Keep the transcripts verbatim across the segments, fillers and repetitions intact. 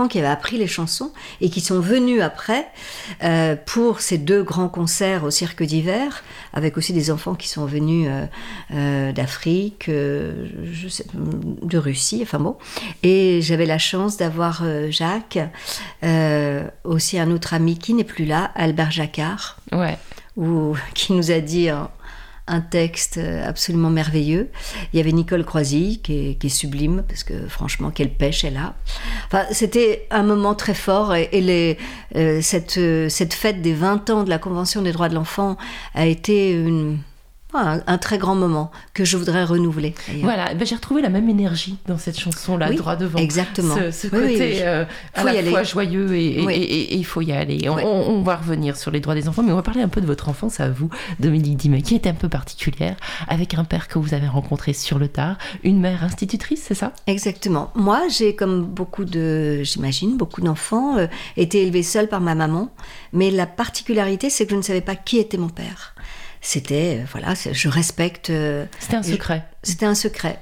qui avaient appris les chansons et qui sont venus après euh, pour ces deux grands concerts au Cirque d'hiver, avec aussi des enfants qui sont venus euh, euh, d'Afrique, euh, je sais, de Russie, enfin bon. Et j'avais la chance d'avoir euh, Jacques, euh, aussi un autre ami qui n'est plus là, Albert Jacquard, ouais. ou, qui nous a dit... Hein, un texte absolument merveilleux. Il y avait Nicole Croisy, qui est, qui est sublime, parce que franchement, quelle pêche elle a. Enfin, c'était un moment très fort, et, et les, euh, cette, euh, cette fête des vingt ans de la Convention des droits de l'enfant a été une... Un, un très grand moment que je voudrais renouveler. D'ailleurs. Voilà, ben j'ai retrouvé la même énergie dans cette chanson-là, oui, droit devant. Exactement. Ce, ce oui, côté oui, oui. Euh, à la fois joyeux et, oui. et, et, et il faut y aller. On, oui. on, on va revenir sur les droits des enfants, mais on va parler un peu de votre enfance à vous, Dominique Dimet, qui est un peu particulière, avec un père que vous avez rencontré sur le tard, une mère institutrice, c'est ça ? Exactement. Moi, j'ai, comme beaucoup de, j'imagine, beaucoup d'enfants, euh, été élevée seule par ma maman, mais la particularité, c'est que je ne savais pas qui était mon père. C'était, euh, voilà, je respecte... Euh, c'était un secret. Je, c'était un secret.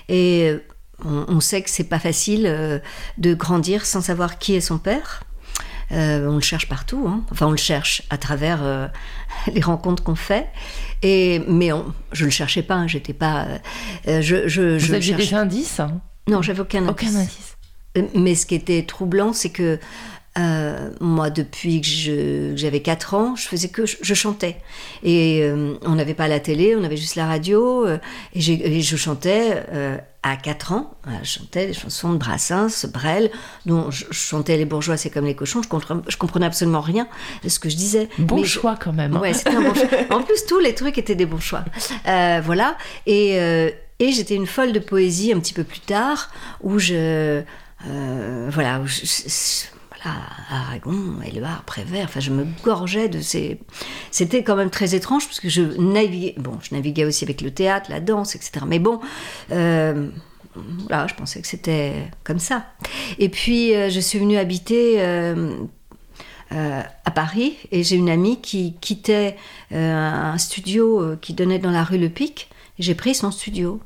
Et euh, on, on sait que c'est pas facile euh, de grandir sans savoir qui est son père. Euh, on le cherche partout, hein. Enfin on le cherche à travers euh, les rencontres qu'on fait. Et, mais on, je le cherchais pas, hein. J'étais pas... Euh, je, je, Vous je aviez cherche... des indices hein? Non, j'avais aucun indice. Aucun indice. Mais ce qui était troublant, c'est que Euh, moi, depuis que, je, que j'avais quatre ans, je faisais que je, je chantais. Et euh, on n'avait pas la télé, on avait juste la radio. Euh, et, j'ai, et je chantais euh, à quatre ans. Je chantais des chansons de Brassens, Brel, dont je, je chantais Les bourgeois, c'est comme les cochons. Je comprenais, je comprenais absolument rien de ce que je disais. Bon Mais choix je, quand même. Hein. Ouais, c'était un bon choix. En plus, tous les trucs étaient des bons choix. Euh, voilà. Et, euh, et j'étais une folle de poésie un petit peu plus tard, où je... Euh, voilà, où je, je Voilà, Aragon, Éluard, Prévert, enfin je me gorgeais de ces... C'était quand même très étrange, parce que je naviguais, bon, je naviguais aussi avec le théâtre, la danse, et cetera. Mais bon, euh, là, je pensais que c'était comme ça. Et puis, euh, je suis venue habiter euh, euh, à Paris, et j'ai une amie qui quittait euh, un studio qui donnait dans la rue Le Pic, et j'ai pris son studio.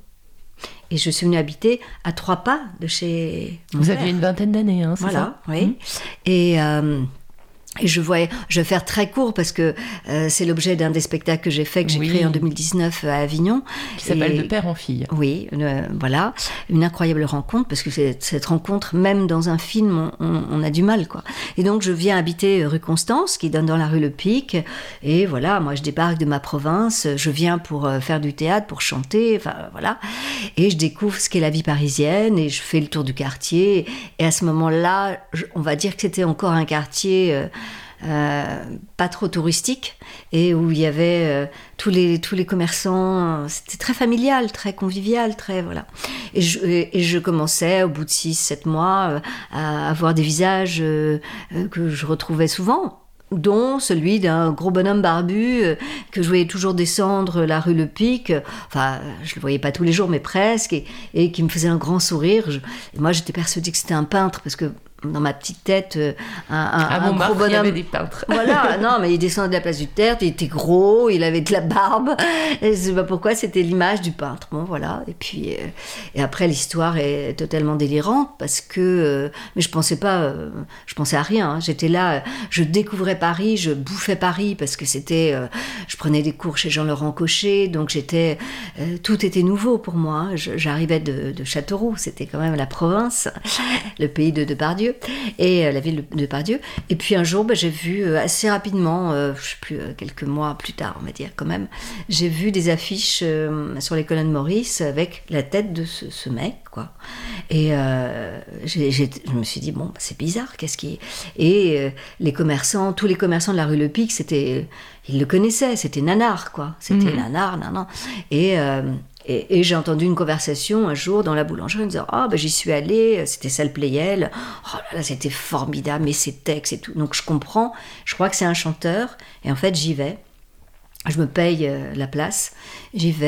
Et je suis venue habiter à trois pas de chez mon Vous père. aviez une vingtaine d'années, hein, c'est voilà, ça ? oui. Mmh. Et, euh, et je voyais, je vais faire très court parce que euh, c'est l'objet d'un des spectacles que j'ai fait, que j'ai oui. créé en deux mille dix-neuf à Avignon. Qui s'appelle et, De père en fille. Oui, euh, voilà. Une incroyable rencontre, parce que c'est, cette rencontre, même dans un film, on, on, on a du mal, quoi. Et donc, je viens habiter rue Constance, qui donne dans la rue Le Pic. Et voilà, moi, je débarque de ma province. Je viens pour euh, faire du théâtre, pour chanter, enfin, voilà. Et je découvre ce qu'est la vie parisienne, et je fais le tour du quartier. Et à ce moment-là, je, on va dire que c'était encore un quartier... Euh, Euh, pas trop touristique, et où il y avait euh, tous les tous les commerçants. C'était très familial, très convivial, très voilà. Et je et, et je commençais au bout de six sept mois euh, à avoir des visages euh, euh, que je retrouvais souvent, dont celui d'un gros bonhomme barbu euh, que je voyais toujours descendre la rue Le Pic. Enfin, je le voyais pas tous les jours, mais presque, et, et qui me faisait un grand sourire. Je, et moi, j'étais persuadée que c'était un peintre, parce que dans ma petite tête, un, un, à un gros bonhomme. Il y avait des peintres. Voilà, non, mais il descendait de la place du Tertre, il était gros, il avait de la barbe. Je sais pas pourquoi, c'était l'image du peintre. Bon, voilà. Et puis, euh, et après, l'histoire est totalement délirante, parce que, euh, mais je pensais pas, euh, je pensais à rien. Hein. J'étais là, je découvrais Paris, je bouffais Paris, parce que c'était, euh, je prenais des cours chez Jean-Laurent Cochet, donc j'étais, euh, tout était nouveau pour moi. Je, j'arrivais de, de Châteauroux, c'était quand même la province, le pays de Depardieu. Et euh, la ville de Depardieu. Et puis un jour, bah, j'ai vu euh, assez rapidement, euh, je sais plus, euh, quelques mois plus tard, on va dire quand même, j'ai vu des affiches euh, sur les colonnes Maurice avec la tête de ce, ce mec, quoi. Et euh, j'ai, j'ai, je me suis dit, bon, bah, c'est bizarre, qu'est-ce qui... Et euh, les commerçants, tous les commerçants de la rue Le Pic, c'était, ils le connaissaient, c'était Nanar, quoi. C'était mmh. Nanar, Nanar. Et... Euh, Et, et j'ai entendu une conversation un jour dans la boulangerie en disant « Ah, oh, ben j'y suis allée, c'était Salle Pleyel. Oh là là, c'était formidable, mais ces textes et tout. » Donc je comprends, je crois que c'est un chanteur. Et en fait, j'y vais. Je me paye euh, la place, j'y vais.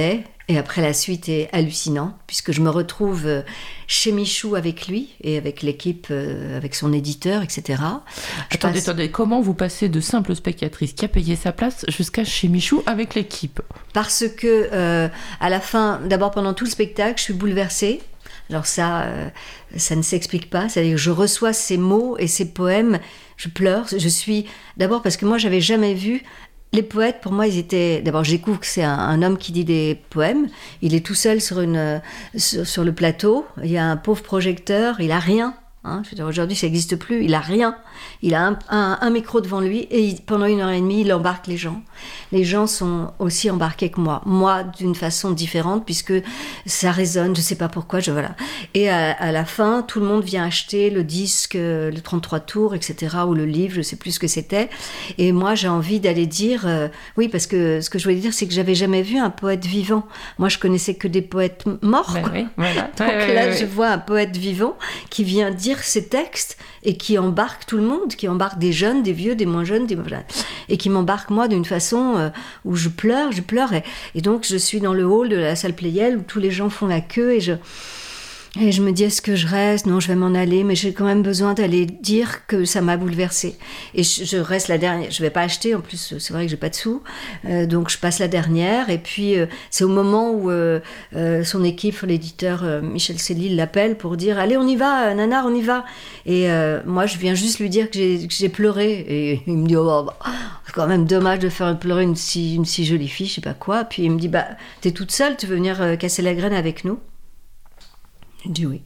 Et après, la suite est hallucinante, puisque je me retrouve chez Michou avec lui et avec l'équipe, euh, avec son éditeur, et cetera. Je attendez, passe... attendez, comment vous passez de simple spectatrice qui a payé sa place jusqu'à chez Michou avec l'équipe ? Parce que, euh, à la fin, d'abord pendant tout le spectacle, je suis bouleversée. Alors ça, euh, ça ne s'explique pas. C'est-à-dire que je reçois ces mots et ces poèmes, je pleure. Je suis... D'abord parce que moi, j'avais jamais vu... Les poètes, pour moi, ils étaient... D'abord, je découvre que c'est un, un homme qui dit des poèmes. Il est tout seul sur, une, sur, sur le plateau. Il y a un pauvre projecteur. Il a rien. Hein. Je veux dire, aujourd'hui, ça n'existe plus. Il a rien. Il a un, un, un micro devant lui et il, pendant une heure et demie, il embarque les gens. Les gens sont aussi embarqués que moi. Moi, d'une façon différente, puisque ça résonne. Je ne sais pas pourquoi. Je, voilà. Et à, à la fin, tout le monde vient acheter le disque, le trente-trois tours, et cetera, ou le livre, je ne sais plus ce que c'était. Et moi, j'ai envie d'aller dire... Euh, oui, parce que ce que je voulais dire, c'est que je n'avais jamais vu un poète vivant. Moi, je connaissais que des poètes morts. Ben oui, voilà. Donc ouais, ouais, là, ouais, je ouais. vois un poète vivant qui vient dire ses textes et qui embarque tout le monde, qui embarque des jeunes, des vieux, des moins jeunes, des... et qui m'embarque moi d'une façon euh, où je pleure, je pleure. Et, et donc, je suis dans le hall de la salle Pleyel où tous les gens font la queue et je... Et je me dis, est-ce que je reste ? Non, je vais m'en aller, mais j'ai quand même besoin d'aller dire que ça m'a bouleversée. Et je, je reste la dernière. Je vais pas acheter, en plus, c'est vrai que j'ai pas de sous. Euh, donc, je passe la dernière. Et puis, euh, c'est au moment où euh, euh, son équipe, l'éditeur euh, Michel Céline, l'appelle pour dire, allez, on y va, Nanar, on y va. Et euh, moi, je viens juste lui dire que j'ai, que j'ai pleuré. Et il me dit, oh, bah, c'est quand même dommage de faire pleurer une si, une si jolie fille, je sais pas quoi. Puis il me dit, bah, t'es toute seule, tu veux venir euh, casser la graine avec nous ? J'ai dit oui.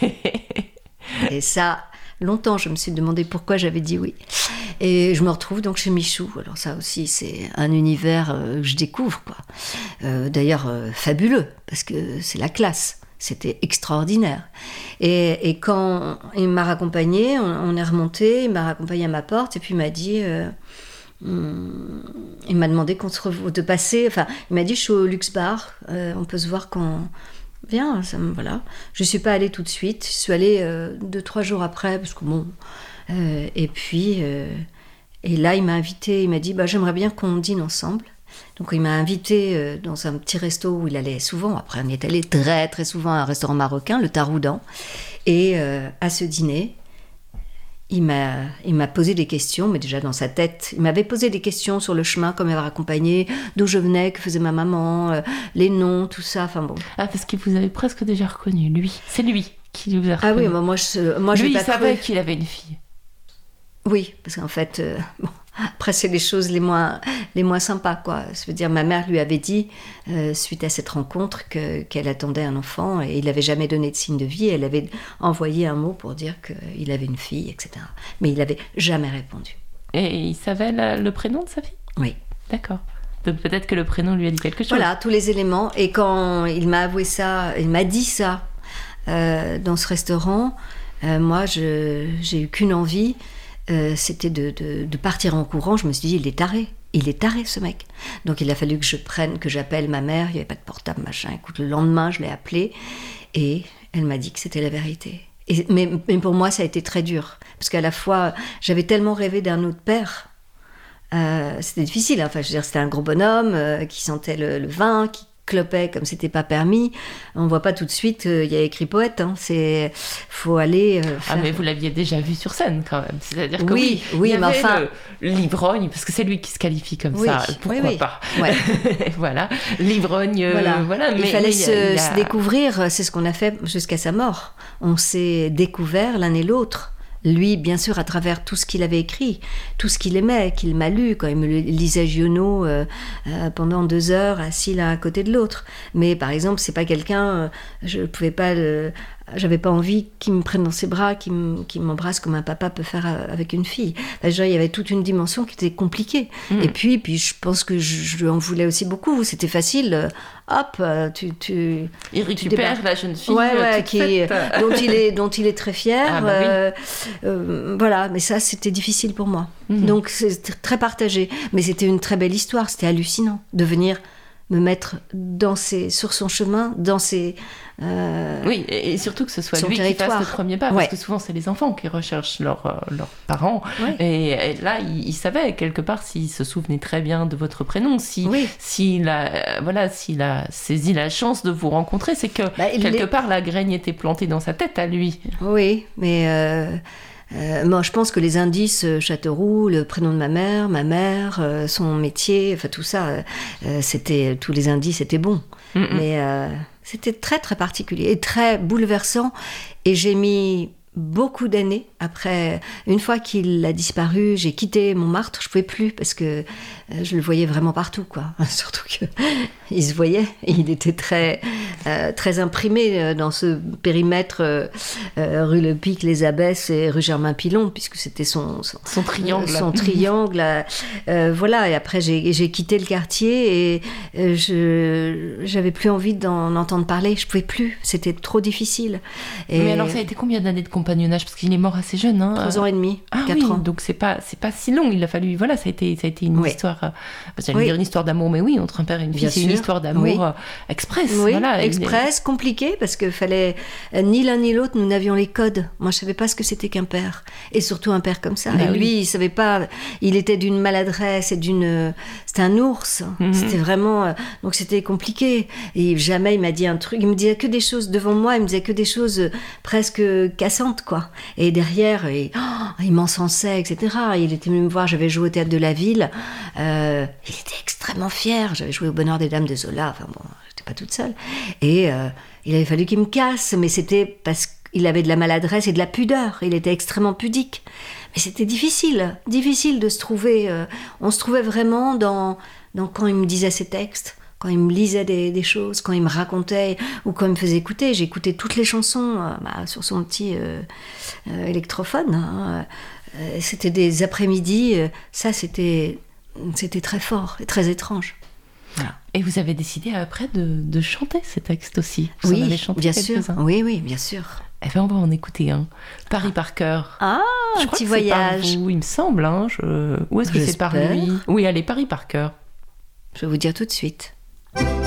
Et ça, longtemps, je me suis demandé pourquoi j'avais dit oui. Et je me retrouve donc chez Michou. Alors ça aussi, c'est un univers euh, que je découvre, quoi. Euh, d'ailleurs, euh, fabuleux, parce que c'est la classe. C'était extraordinaire. Et, et quand il m'a raccompagnée, on, on est remonté, il m'a raccompagnée à ma porte, et puis il m'a dit... Euh, hum, il m'a demandé qu'on se revoie, de passer... Enfin, il m'a dit, je suis au Luxe Bar, euh, on peut se voir quand... Bien, ça me, voilà. Je ne suis pas allée tout de suite. Je suis allée euh, deux, trois jours après, parce que bon... Euh, et puis... Euh, et là, il m'a invitée, il m'a dit, bah, j'aimerais bien qu'on dîne ensemble. Donc, il m'a invitée euh, dans un petit resto où il allait souvent. Après, on y est allé très, très souvent à un restaurant marocain, le Taroudan. Et euh, à ce dîner... Il m'a, il m'a posé des questions, mais déjà dans sa tête. Il m'avait posé des questions sur le chemin, comme m'avait accompagné, d'où je venais, que faisait ma maman, euh, les noms, tout ça. Enfin bon. Ah, parce que vous avez presque déjà reconnu, lui. C'est lui qui vous a reconnu. Ah oui, bah moi, je, moi, lui, j'ai il pas savait cru. qu'il avait une fille. Oui, parce qu'en fait, euh, bon, après, c'est les choses les moins, les moins sympas, quoi. Je veux dire, ma mère lui avait dit, euh, suite à cette rencontre, que, qu'elle attendait un enfant et il n'avait jamais donné de signe de vie. Elle avait envoyé un mot pour dire qu'il avait une fille, et cetera. Mais il n'avait jamais répondu. Et il savait la, le prénom de sa fille ? Oui. D'accord. Donc peut-être que le prénom lui a dit quelque chose. Voilà, tous les éléments. Et quand il m'a avoué ça, il m'a dit ça euh, dans ce restaurant, euh, moi, je, j'ai eu qu'une envie... Euh, c'était de, de, de partir en courant. Je me suis dit, il est taré, il est taré ce mec. Donc il a fallu que je prenne, que j'appelle ma mère, il n'y avait pas de portable, machin. Écoute, le lendemain, je l'ai appelée et elle m'a dit que c'était la vérité. Et, mais, mais pour moi, ça a été très dur, parce qu'à la fois, j'avais tellement rêvé d'un autre père. Euh, c'était difficile, hein. Enfin, je veux dire, c'était un gros bonhomme euh, qui sentait le, le vin, qui clopait comme c'était pas permis. On voit pas tout de suite, il euh, y a écrit poète, hein. C'est, faut aller euh, faire... Ah, mais vous l'aviez déjà vu sur scène quand même. C'est-à-dire que oui, oui, oui, il y mais avait enfin... le, l'ivrogne, parce que c'est lui qui se qualifie comme oui, ça. Pourquoi oui, oui. pas Ouais. Voilà, l'ivrogne, euh, voilà. voilà. Il mais, fallait mais se, il a... se découvrir, c'est ce qu'on a fait jusqu'à sa mort. On s'est découvert l'un et l'autre. Lui, bien sûr, à travers tout ce qu'il avait écrit, tout ce qu'il aimait, qu'il m'a lu, quand il me lisait Giono euh, euh, pendant deux heures, assis l'un à côté de l'autre. Mais par exemple, c'est pas quelqu'un, euh, je pouvais pas le... J'avais pas envie qu'il me prenne dans ses bras, qu'il, me, qu'il m'embrasse comme un papa peut faire avec une fille. Enfin, genre, il y avait toute une dimension qui était compliquée. Mmh. Et puis, puis, je pense que je, je en voulais aussi beaucoup. C'était facile. Hop, tu... tu il récupère tu la jeune fille ouais, ouais, toute qui, faite. dont, il est, dont il est très fier. Ah, bah oui. euh, euh, voilà, mais ça, c'était difficile pour moi. Mmh. Donc, c'est très partagé. Mais c'était une très belle histoire. C'était hallucinant de venir me mettre dans ses, sur son chemin, dans ses... Euh, oui, et surtout que ce soit lui territoire. qui fasse le premier pas, Ouais. parce que souvent c'est les enfants qui recherchent leurs euh, leurs parents. Ouais. Et, et là, il, il savait quelque part s'il se souvenait très bien de votre prénom, si, Oui. s'il a, euh, voilà, s'il a saisi la chance de vous rencontrer, c'est que Bah, il quelque l'est- part la graine était plantée dans sa tête à lui. Oui, mais euh, euh, moi, je pense que les indices, euh, Châteauroux, le prénom de ma mère, ma mère, euh, son métier, enfin tout ça, euh, euh, c'était, tous les indices étaient bons. Mm-mm. Mais euh, c'était très très particulier et très bouleversant. Et j'ai mis beaucoup d'années après, une fois qu'il a disparu, j'ai quitté Montmartre, je pouvais plus parce que euh, je le voyais vraiment partout, quoi. Surtout que il se voyait, et il était très euh, très imprimé euh, dans ce périmètre euh, euh, rue Le Pic, les Abbesses et rue Germain-Pilon, puisque c'était son son, Son triangle. son triangle. euh, euh, voilà. Et après j'ai j'ai quitté le quartier et euh, je j'avais plus envie d'en entendre parler. Je pouvais plus. C'était trop difficile. Et Mais alors, ça a été combien d'années de compagnonnage? Parce qu'il est mort assez jeune, hein. trois ans et demi, Ah quatre oui, ans. donc c'est pas, c'est pas si long. Il a fallu, voilà, ça a été, ça a été une Oui. histoire, euh, j'allais Oui. dire une histoire d'amour, mais oui, entre un père et une fille, Bien c'est une sûr. histoire d'amour Oui. euh, express. Oui, voilà, il est- express, compliqué, parce que fallait euh, ni l'un ni l'autre, nous n'avions les codes. Moi, je savais pas ce que c'était qu'un père, et surtout un père comme ça. Bah et oui. lui, il savait pas. Il était d'une maladresse et d'une. euh, C'était un ours. Mhm. C'était vraiment. euh, Donc c'était compliqué. Et jamais il m'a dit un truc. Il me disait que des choses devant moi. Il me disait que des choses euh, presque cassantes, quoi. Et derrière, il, oh, il m'encensait, et cetera. Il était venu me voir. J'avais joué au théâtre de la ville. Euh, il était extrêmement fier. J'avais joué au Bonheur des Dames de Zola. Enfin bon, j'étais pas toute seule. Et euh, il avait fallu qu'il me casse, mais c'était parce qu'il avait de la maladresse et de la pudeur. Il était extrêmement pudique. Mais c'était difficile, difficile de se trouver. euh, on se trouvait vraiment dans, dans quand il me disait ses textes, quand il me lisait des, des choses, quand il me racontait ou quand il me faisait écouter. J'écoutais toutes les chansons euh, bah, sur son petit euh, euh, électrophone. Hein. Euh, c'était des après-midi. euh, ça, c'était, c'était très fort et très étrange. Voilà. Et vous avez décidé après de, de chanter ces textes aussi. Vous en avez Oui, chanté bien sûr. quelques-uns. Oui, oui, bien sûr. Eh bien, on va en écouter un. Paris par cœur. Ah, Je un crois petit que c'est par voyage. vous, il me semble. Hein. Je... Où est-ce que c'est par J'espère. lui? Oui, allez, Paris par cœur. Je vais vous dire tout de suite.